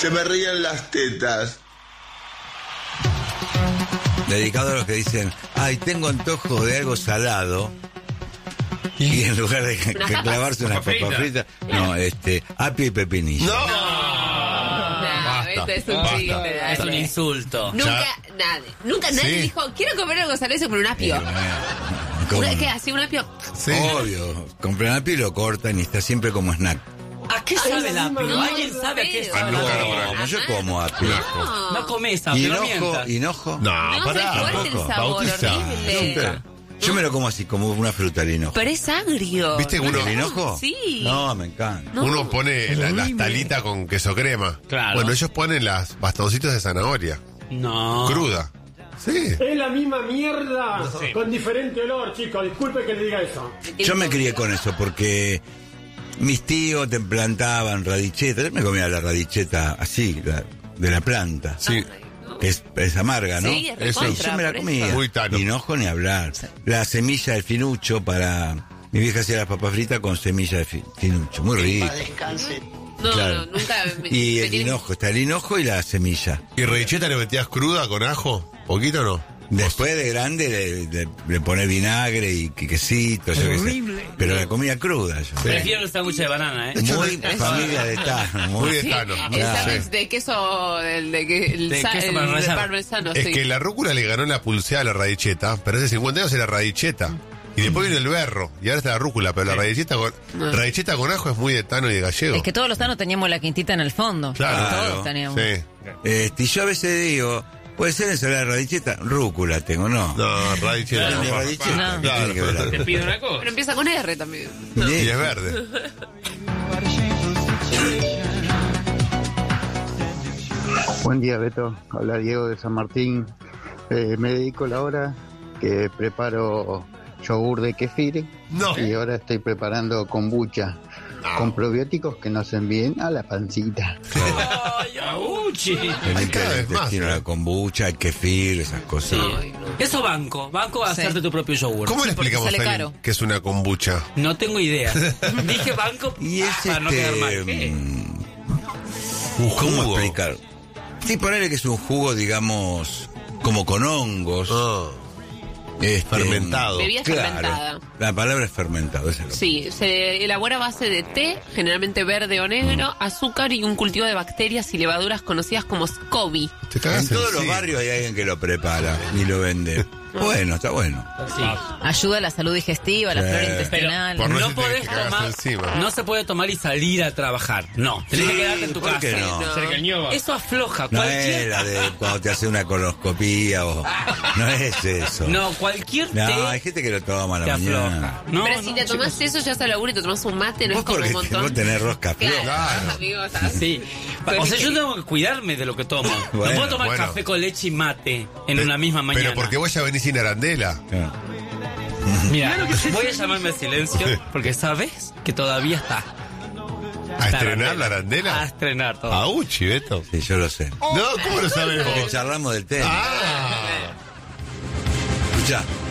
Se me ríen las tetas. Dedicado a los que dicen, ay, tengo antojo de algo salado. Y en lugar de clavarse una papa frita, no, apio y pepinillo. No, este es un chiste. Es un insulto. Nunca nadie dijo, quiero comer algo salado con un apio. ¿Qué hace un apio? Sí. Obvio, compran apio y lo cortan y está siempre como snack. ¿A qué sabe el apio? no, ¿Alguien sabe a qué sabe el apio? No, yo como apio. No comes ¿Y apio, no hinojo? mientas. ¿Hinojo? No, pará. es fuerte el sabor, Bautiza. horrible. Yo me lo como así, como una fruta el hinojo. Pero es agrio. ¿Viste que uno- ¿El hinojo? Sí. No, me encanta. No. Uno pone las talitas con queso crema. Claro. Bueno, ellos ponen las bastoncitos de zanahoria. No. Cruda. Sí. Es la misma mierda, con diferente olor, chicos. Disculpe que le diga eso. Yo me crié con eso porque mis tíos te plantaban radicheta. Yo me comía la radicheta así, de la planta. Sí. Que es amarga, ¿no? Sí, es Eso. recontra, Yo me la por comía. eso. Muy tano. Hinojo ni hablar. La semilla del finucho para... Mi vieja hacía las papas fritas con semilla de finucho. Muy rico. No, Claro. no, nunca. Y el hinojo, está el hinojo y la semilla. ¿Y radicheta le metías cruda con ajo? ¿Poquito o no? Después de grande le pones vinagre y quesito, yo qué sé. Pero la comía cruda yo. Prefiero el sándwich de banana, ¿eh? Muy familia de Tano. Muy de Tano. El Claro. sándwich de queso, el de De queso parmesano. parmesano, Es sí. que la rúcula le ganó la pulseada a la radicheta, pero hace 50 años era radicheta. Y después vino el berro, y ahora está la rúcula, pero la radicheta con ajo es muy de Tano y de gallego. Es que todos los tanos teníamos la quintita en el fondo. Claro. Todos teníamos. Sí. Y yo a veces digo, puede ser ensalada de radicheta, rúcula tengo, ¿no? No, radicheta. ¿Tiene no. radicheta? No. ¿Qué tiene que ver acá? Te pido una cosa. Pero empieza con R también. Y es verde. Buen día, Beto. Hola, Diego de San Martín. Me dedico la hora que preparo yogur de kefir No. y ahora estoy preparando kombucha con probióticos que nos envíen a la pancita. ¡Ay, auchi! El cada vez más, intestino, la kombucha, el kefir, esas cosas. Eso banco va a Sí. hacerte tu propio yogur. ¿Cómo le porque explicamos sale a alguien caro. que es una kombucha? No tengo idea. Dije banco Y es para no quedar mal. ¿Qué? ¿Cómo jugo. explicar? Sí, ponerle que es un jugo, digamos, como con hongos. Fermentado. Bebida fermentada. La palabra es fermentado, esa es lo Sí, se elabora a base de té, generalmente verde o negro, azúcar y un cultivo de bacterias y levaduras conocidas como SCOBY. Te cagas En todos los sí. barrios hay alguien que lo prepara y lo vende. Bueno, está bueno. Sí. Ayuda a la salud digestiva, a la Sí. flora Pero intestinal. por no no decirte que podés te cagas tomar, encima. no se puede tomar y salir a trabajar. No, tenés que quedarte en tu ¿por casa. qué no? Eso afloja. No Cualquier, es la de cuando te hace una coloscopía o... No es eso. no, cualquier No, té hay gente que lo toma a te la afloja. mañana. No, Pero no, si te tomás eso, ya se labura y te tomás un mate, no Vos es como porque un montón. vos tenés rosca Claro, floja. amigos, Sí. O sea, yo tengo que cuidarme de lo que tomo. No Bueno, puedo tomar bueno. café con leche y mate en una misma mañana. Pero porque vos ya venís sin arandela. Claro. Mira, voy a llamarme a silencio porque sabes que todavía está. ¿A estrenar la arandela? A estrenar todo. Auchi, Beto. Sí, yo lo sé. No, ¿cómo lo sabes Porque vos? charlamos del tema. Ah. Escuchá.